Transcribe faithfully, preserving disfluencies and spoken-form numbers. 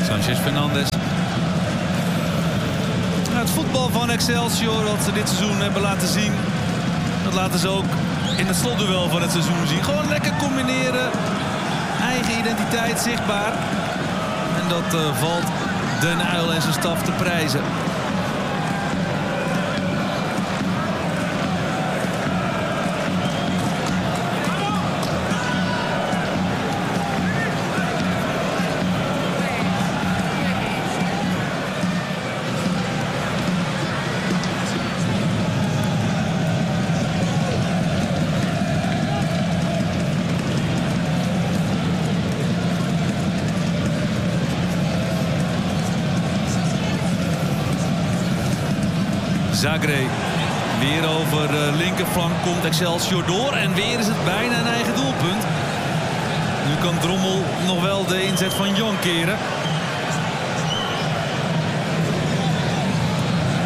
Sanchez Fernandes. Het voetbal van Excelsior, wat ze dit seizoen hebben laten zien, dat laten ze ook in het slotduel van het seizoen zien. Gewoon lekker combineren, eigen identiteit zichtbaar. En dat uh, valt Den Uyl en zijn staf te prijzen. Zagré weer over de linkerflank komt Excelsior door. En weer is het bijna een eigen doelpunt. Nu kan Drommel nog wel de inzet van Jan keren.